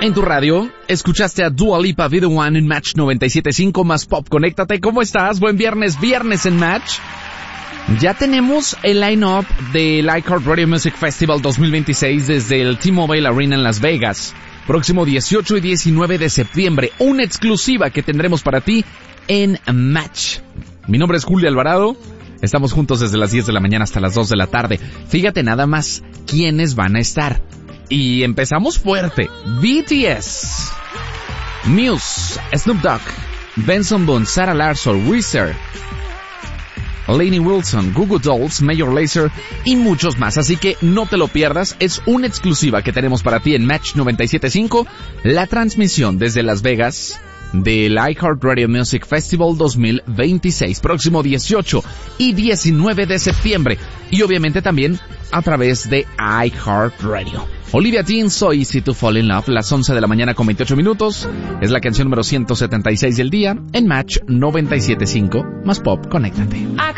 En tu radio, escuchaste a Dua Lipa, Be The One en Match 97.5 más Pop. Conéctate, ¿cómo estás? Buen viernes en Match. Ya tenemos el line-up del iHeartRadio Music Festival 2026 desde el T-Mobile Arena en Las Vegas. Próximo 18 y 19 de septiembre, una exclusiva que tendremos para ti en Match. Mi nombre es Julio Alvarado. Estamos juntos desde las 10 de la mañana hasta las 2 de la tarde. Fíjate nada más quiénes van a estar. Y empezamos fuerte. BTS, Muse, Snoop Dogg, Benson Boone, Sarah Larsson, Weezer, Lainey Wilson, Goo Goo Dolls, Major Lazer y muchos más. Así que no te lo pierdas. Es una exclusiva que tenemos para ti en Match 97.5. La transmisión desde Las Vegas del iHeartRadio Music Festival 2026, próximo 18 y 19 de septiembre, y obviamente también a través de iHeartRadio. Olivia Dean, So Easy to Fall in Love, las 11 de la mañana con 28 minutos, es la canción número 176 del día, en Match 97.5, más Pop, conéctate.